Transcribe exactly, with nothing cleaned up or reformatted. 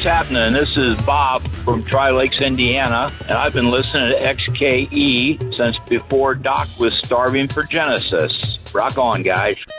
happening? This is Bob from Tri Lakes, Indiana, and I've been listening to X K E since before Doc was starving for Genesis. Rock on, guys.